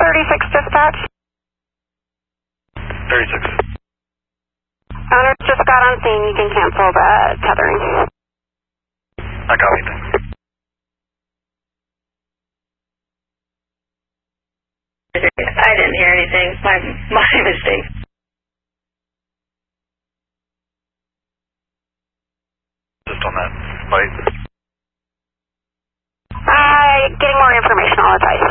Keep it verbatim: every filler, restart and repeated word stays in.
thirty-six dispatch. thirty-six. Owner just got on scene. You can cancel the tethering. I copy, thanks. I didn't hear anything. My, my mistake. Just on that light. Uh, getting more information, I'll advise.